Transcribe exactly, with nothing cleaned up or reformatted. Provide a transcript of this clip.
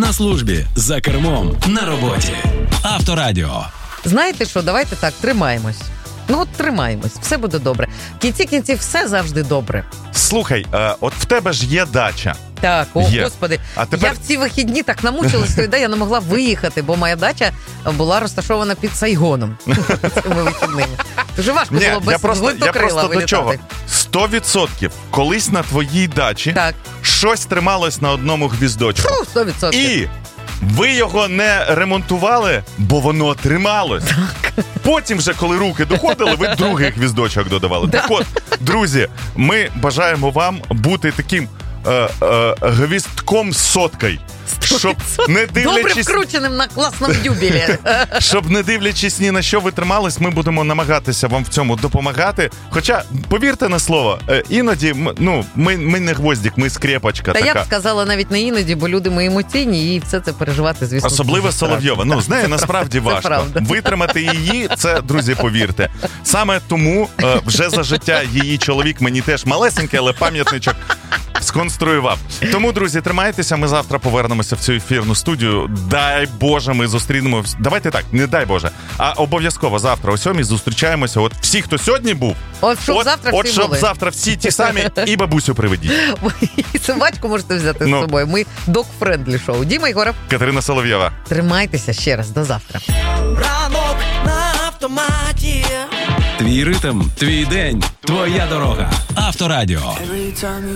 На службі, за кермом, на роботі. Авторадіо. Знаєте що, давайте так, тримаємось. Ну от тримаємось, все буде добре. В кінці кінців все завжди добре. Слухай, е, от в тебе ж є дача. Так, о, Є. Господи, А тепер... я в ці вихідні так намучилась, що я не могла виїхати, бо моя дача була розташована під Сайгоном цими вихідними. Дуже важко Ні, було без я просто, я гвинтокрила просто вилітати. до чого? сто відсотків колись на твоїй дачі Так. щось трималось на одному гвіздочку. Фу, сто відсотків. І ви його не ремонтували, бо воно трималось. Так. Потім вже, коли руки доходили, ви другий гвіздочок додавали. Да. Так от, друзі, ми бажаємо вам бути таким е, е, гвіздком з соткою. Щоб не Добре дивлячись, вкрученим на класному дюбелі. щоб не дивлячись ні на що ви тримались, ми будемо намагатися вам в цьому допомагати. Хоча, повірте на слово, е, іноді, м, ну, ми, ми не гвоздик, ми скрепочка Та така. я б сказала навіть не іноді, бо люди ми емоційні, і все це переживати, звісно. Особливо дуже Соловйова. страшно. Ну, з нею Це насправді правда, це важко. правда. Витримати її, це, друзі, повірте. Саме тому е, вже за життя її чоловік мені теж малесенький, але пам'ятничок сконструював. Тому, друзі, тримайтеся, ми завтра повернемося в цю ефірну студію. Дай Боже, ми зустрінемо. Давайте так, не дай Боже, а обов'язково завтра о сьомій зустрічаємося. От всі, хто сьогодні був, От щоб от, завтра от всі щоб були. завтра всі ті самі і бабусю приведіть. І собачку можете взяти Ну. з собою. Ми док-френдлі шоу. Діма Єгоров. Катерина Соловйова. Тримайтеся ще раз. До завтра. Ранок на автоматі. Твій ритм, твій день, твоя дорога. Авторадіо. Every time you